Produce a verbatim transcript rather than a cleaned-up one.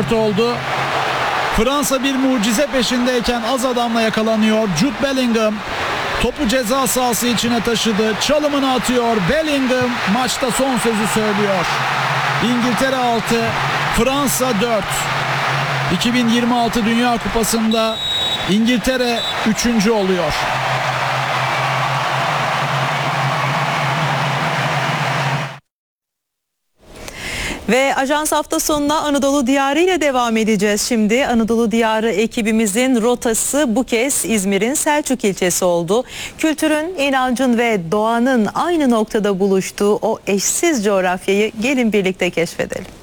oldu. Fransa bir mucize peşindeyken az adamla yakalanıyor. Jude Bellingham topu ceza sahası içine taşıdı. Çalımını atıyor. Bellingham maçta son sözü söylüyor. İngiltere altı, Fransa dört. iki bin yirmi altı Dünya Kupası'nda İngiltere üçüncü oluyor. Ve Ajans hafta sonuna Anadolu Diyarı ile devam edeceğiz şimdi. Anadolu Diyarı ekibimizin rotası bu kez İzmir'in Selçuk ilçesi oldu. Kültürün, inancın ve doğanın aynı noktada buluştuğu o eşsiz coğrafyayı gelin birlikte keşfedelim.